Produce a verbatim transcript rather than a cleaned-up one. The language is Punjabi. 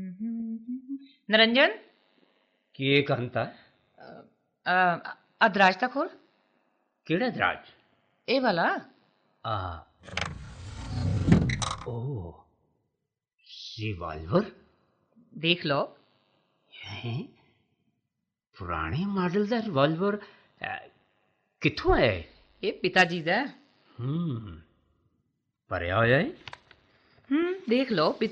ਨਿਰੰਜਨ ਕੀ ਕਰਨਤਾ? ਆ ਦਰਾਜ ਤਾਂ ਖੋਲ। ਕਿਹੜਾ ਦਰਾਜ? ਇਹ ਵਾਲਾ। ਆ ਓ ਰਿਵਾਲਵਰ ਦੇਖ ਲਓ। ਹੈ ਪੁਰਾਣੇ ਮਾਡਲ ਦਾ ਰਿਵਾਲਵਰ। ਕਿੱਥੋਂ ਆਇਆ? ਇਹ ਪਿਤਾ ਜੀ ਦਾ। ਹੂੰ ਭਰਿਆ ਹੋਇਆ ਹੈ। ਹੂੰ ਦੇਖ ਲਓ।